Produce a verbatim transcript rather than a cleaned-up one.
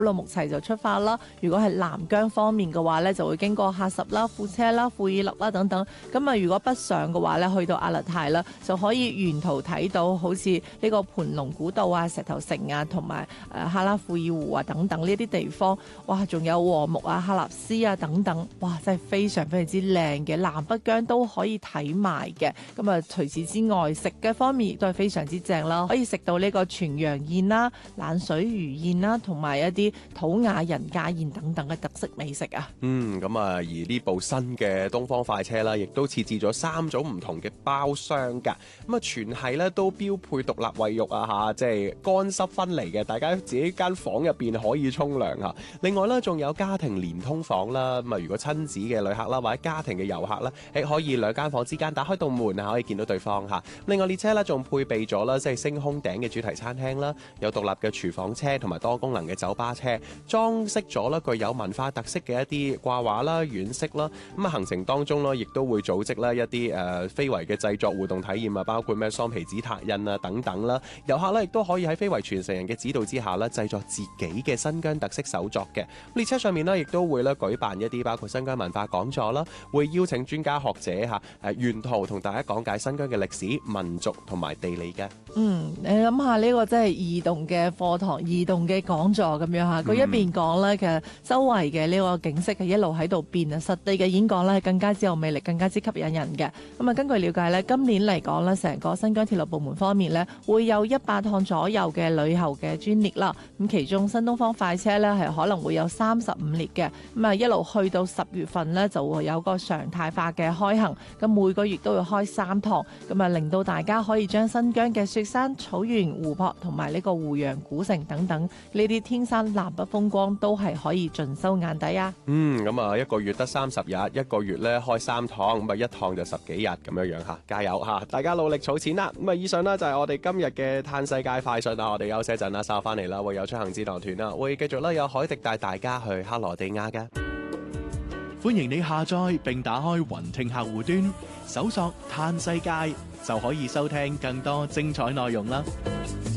陸木齊就出發啦。如果係南疆方面嘅話咧，就會經過喀什啦、庫車啦、庫爾勒啦等等。咁啊，如果北上嘅話咧，去到阿勒泰啦，就可以沿途睇到好似呢個盤龍古道啊、石頭城啊，同埋誒哈拉庫爾湖啊等等呢啲地方。哇，仲有禾木啊、喀納斯啊等等，哇，真係非常非常之靚嘅。南北疆都可以睇埋嘅。咁啊，除此之外，食嘅方面亦都係非常之正啦，可以食到呢個全羊宴啦、冷水魚宴啦，同埋一啲土雅人家宴等等嘅特色美食啊。 嗯，咁啊，而呢部新嘅東方快車啦，亦都設置咗三種唔同嘅包廂㗎。咁啊，全係咧都標配獨立衛浴啊嚇，即係乾濕分離嘅，大家自己間房入邊可以沖涼嚇。另外咧，仲有家庭連通房啦。咁啊，如果親子嘅旅客啦，或者家庭嘅遊客啦，誒可以兩間房之間打開道門啊，可以見到對方嚇。另外列車咧仲配備咗啦，即係星空頂嘅主題餐廳啦，有獨立嘅廚房車同埋多功能嘅酒吧車，裝飾咗啦具有文化特色嘅一啲掛畫啦、軟飾啦。咁啊，行程當中咧，亦都會組織咧一啲誒、呃、非遺嘅製作活動體驗啊，包括咩桑皮紙拓印啊等等啦。遊客咧亦都可以喺非遺傳承人嘅指導之下咧，製作自己嘅新疆特色手作嘅。列車上面咧，亦都會咧舉辦一啲包括新疆文化講座啦，會邀請專家學者嚇誒沿途同大家講解新疆嘅歷史、民族同埋地理嘅。 嗯，你諗下呢個真係移動嘅課堂、移動嘅講座咁樣嚇，佢一邊講咧，其實周圍嘅呢個景色係一路喺度變啊，實地嘅演講咧係更加之有魅力、更加之吸引人嘅。咁啊，根據了解咧，今年嚟講咧，成個新疆鐵路部門方面咧，會有一百趟左右嘅旅遊嘅專列啦。咁其中新東方快車咧係可能會有三十五列嘅，咁啊一路去到十月份咧就會有個常態化嘅開行，咁每個月都會開三趟，咁啊令到大家可以將新疆嘅雪山、草原、湖泊同埋呢個湖洋古城等等呢啲天山南北風光都係可以盡收眼底啊！ 嗯，咁啊一個月得三十日，一個月咧開三趟，咁啊一趟就十幾日咁樣樣嚇，加油嚇！大家努力儲錢啦！咁啊以上呢就係我哋今日嘅嘆世界快訊啊！我哋休息一陣啦，稍後翻嚟啦，會有出行指導團啦，會繼續咧有海迪帶大家去克羅地亞嘅。 歡迎你下載並打開雲聽客戶端，搜索嘆世界就可以收聽更多精彩內容啦！